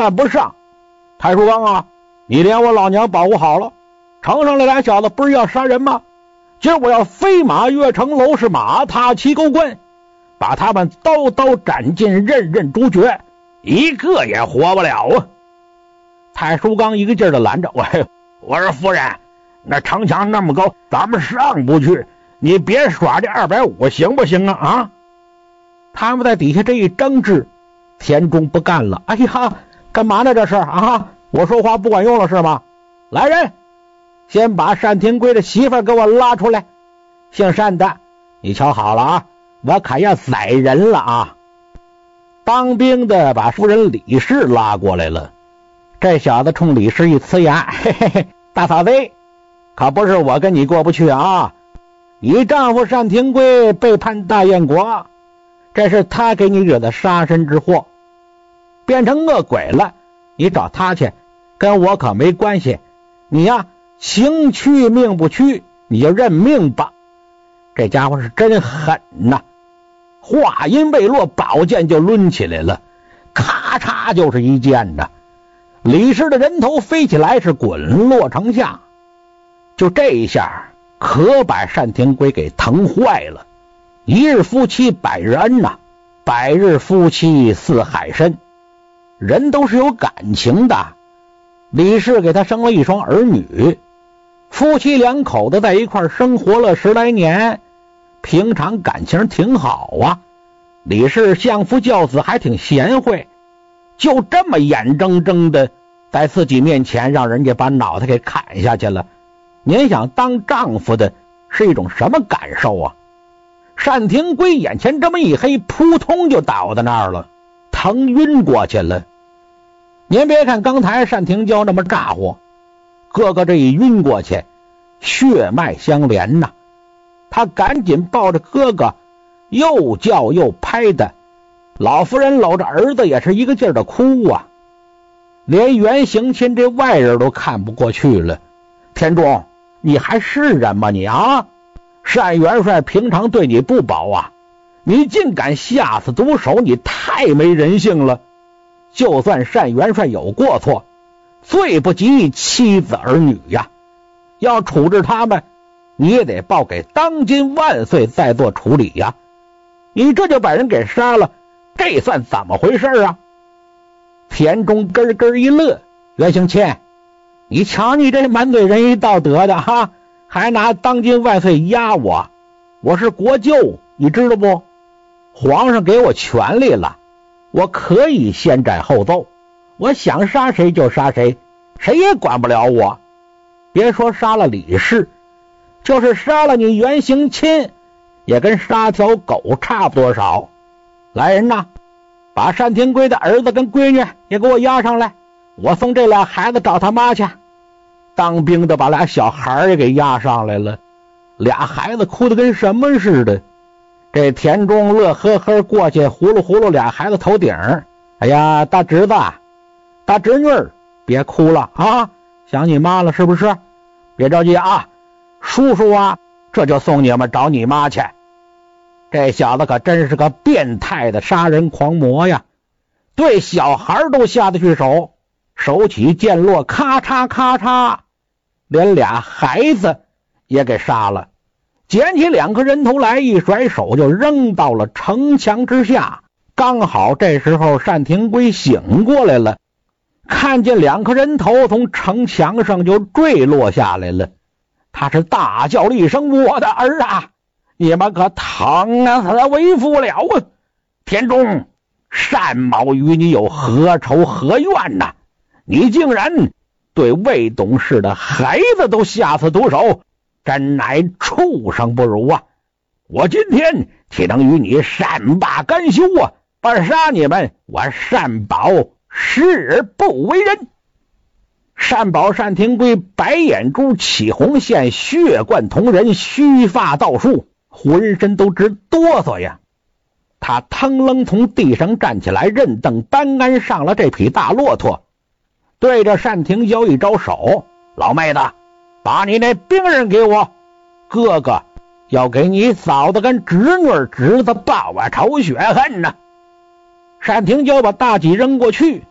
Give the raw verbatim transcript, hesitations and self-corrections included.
犯不上。太叔刚啊，你连我老娘保护好了，城上那俩小子不是要杀人吗？今儿我要飞马跃城楼，是马踏齐沟关，把他们刀刀斩尽，任任诛绝，一个也活不了啊！太叔刚一个劲儿的拦着我，我说夫人，那城墙那么高，咱们上不去，你别耍这二百五行不行啊？啊！他们在底下这一争执，田中不干了，哎呀，干嘛呢这是啊？我说话不管用了是吗？来人，先把单廷圭的媳妇给我拉出来。姓单的，你瞧好了啊，我可要宰人了啊！当兵的把夫人李氏拉过来了。这小子冲李氏一呲牙，嘿嘿嘿，大嫂子，可不是我跟你过不去啊！你丈夫单廷圭背叛大燕国，这是他给你惹的杀身之祸，变成恶鬼了，你找他去，跟我可没关系。你呀，情屈命不屈，你就认命吧。这家伙是真狠呐！话音未落，宝剑就抡起来了，咔嚓就是一剑呐！李氏的人头飞起来，是滚落城下。就这一下，可把单廷圭给疼坏了。一日夫妻百日恩呐、啊，百日夫妻似海深。人都是有感情的。李氏给他生了一双儿女，夫妻两口子在一块生活了十来年，平常感情挺好啊。李氏相夫教子，还挺贤惠，就这么眼睁睁的在自己面前让人家把脑袋给砍下去了。您想当丈夫的是一种什么感受啊？单廷圭眼前这么一黑，扑通就倒在那儿了，疼晕过去了。您别看刚才单廷娇那么咋呼，哥哥这一晕过去，血脉相连呐、啊。他赶紧抱着哥哥，又叫又拍的。老夫人搂着儿子也是一个劲儿的哭啊，连袁行钦这外人都看不过去了。田中，你还是人吗你啊？单元帅平常对你不薄啊，你竟敢下此毒手，你太没人性了。就算单元帅有过错，罪不及妻子儿女呀，要处置他们，你也得报给当今万岁再做处理呀。你这就把人给杀了，这算怎么回事啊？田中咯咯一乐，袁行钦，你瞧你这满嘴仁义道德的哈，还拿当今万岁压我，我是国舅，你知道不？皇上给我权力了，我可以先斩后奏，我想杀谁就杀谁，谁也管不了我。别说杀了李氏，就是杀了你袁行钦，也跟杀条狗差不多少。来人呐，把单廷圭的儿子跟闺女也给我押上来，我送这俩孩子找他妈去。当兵的把俩小孩也给押上来了，俩孩子哭得跟什么似的。这田中乐呵呵过去呼噜呼噜俩孩子头顶，哎呀，大侄子大侄女儿别哭了啊，想你妈了是不是？别着急啊，叔叔啊这就送你们找你妈去。这小子可真是个变态的杀人狂魔呀，对小孩都下得去手，手起剑落，咔嚓咔嚓，连俩孩子也给杀了，捡起两颗人头来，一甩手就扔到了城墙之下。刚好这时候单廷圭醒过来了，看见两颗人头从城墙上就坠落下来了，他是大叫了一声：我的儿啊，你们可疼啊死为父了啊！田中，单某与你有何仇何怨呐、啊？你竟然对未懂事的孩子都下此毒手，真乃畜生不如啊！我今天岂能与你善罢甘休啊？不杀你们，我单保誓而不为人。单保单廷圭白眼珠起红线，血贯瞳仁，须发倒竖，浑身都直哆嗦呀。他腾楞从地上站起来，任等搬鞍上了这匹大骆驼，对着单廷娇一招手：老妹子，把你那兵刃给我，哥哥要给你嫂子跟侄女侄子报啊仇雪恨呢。单廷娇把大戟扔过去，